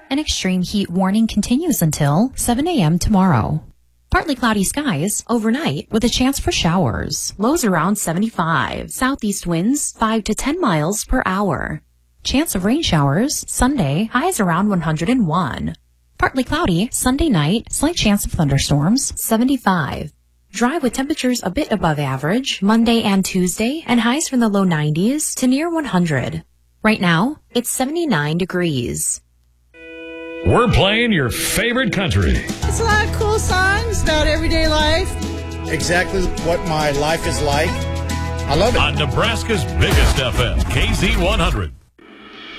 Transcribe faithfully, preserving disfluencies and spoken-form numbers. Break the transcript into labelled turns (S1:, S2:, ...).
S1: An extreme heat warning continues until seven a.m. tomorrow. Partly cloudy skies overnight with a chance for showers. Lows around seventy-five. Southeast winds five to ten miles per hour. Chance of rain showers Sunday, highs around one hundred one. Partly cloudy Sunday night, slight chance of thunderstorms, seventy-five. Dry with temperatures a bit above average Monday and Tuesday, and highs from the low nineties to near one hundred. Right now, it's seventy-nine degrees.
S2: We're playing your favorite country.
S3: It's a lot of cool songs about everyday life.
S4: Exactly what my life is like. I love it.
S2: On Nebraska's biggest F M, K Z one hundred.